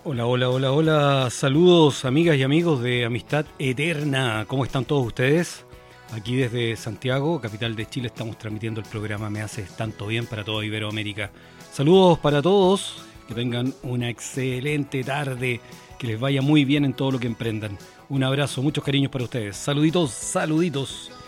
Hola, hola, hola, hola. Saludos, amigas y amigos de Amistad Eterna. ¿Cómo están todos ustedes? Aquí desde Santiago, capital de Chile, estamos transmitiendo el programa Me Haces Tanto Bien para toda Iberoamérica. Saludos para todos, que tengan una excelente tarde, que les vaya muy bien en todo lo que emprendan. Un abrazo, muchos cariños para ustedes. Saluditos, saluditos.